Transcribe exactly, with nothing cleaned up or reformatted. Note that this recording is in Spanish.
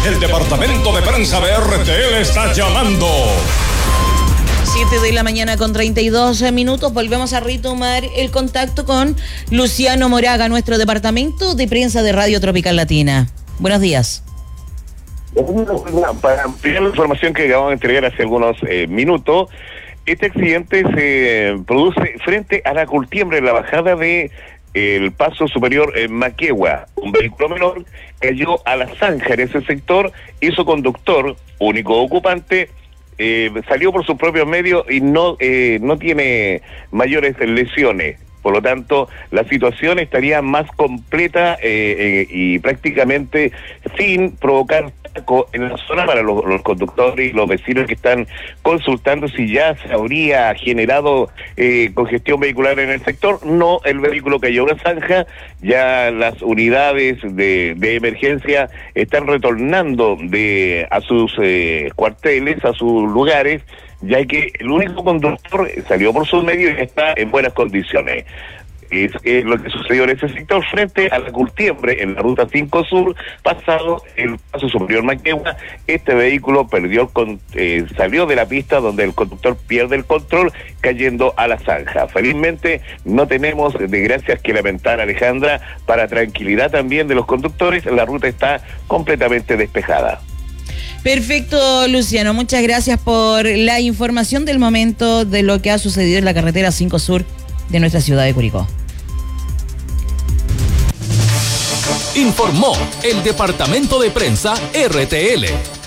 El departamento de prensa de R T L está llamando. siete de la mañana con treinta y dos minutos. Volvemos a retomar el contacto con Luciano Moraga, nuestro departamento de prensa de Radio Tropical Latina. Buenos días. Para ampliar la información que acabamos de entregar hace algunos eh, minutos, este accidente se produce frente a la Cultiembre, en la bajada de el paso superior en Maquegua. Un vehículo menor cayó a la zanja en ese sector y su conductor, único ocupante, eh, salió por sus propios medios y no, eh, no tiene mayores lesiones. Por lo tanto, la situación estaría más completa eh, eh, y prácticamente sin provocar taco en la zona para los, los conductores y los vecinos que están consultando si ya se habría generado eh, congestión vehicular en el sector. No, el vehículo cayó a una zanja, ya las unidades de, de emergencia están retornando de a sus eh, cuarteles, a sus lugares, ya que el único conductor salió por sus medios y está en buenas condiciones. Es, es lo que sucedió en ese sector frente a la Cultiembre, en la ruta cinco Sur, pasado el paso superior Maquegua. Este vehículo perdió el con, eh, salió de la pista donde el conductor pierde el control, cayendo a la zanja. Felizmente no tenemos desgracias que lamentar, Alejandra. Para tranquilidad también de los conductores, la ruta está completamente despejada. Perfecto, Luciano. Muchas gracias por la información del momento de lo que ha sucedido en la carretera cinco Sur de nuestra ciudad de Curicó. Informó el departamento de prensa R T L.